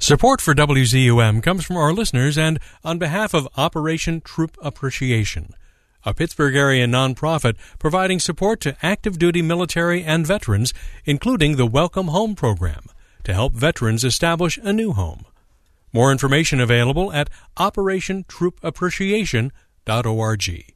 Support for WZUM comes from our listeners and on behalf of Operation Troop Appreciation, a Pittsburgh area nonprofit providing support to active duty military and veterans, including the Welcome Home program, to help veterans establish a new home. More information available at operationtroopappreciation.org.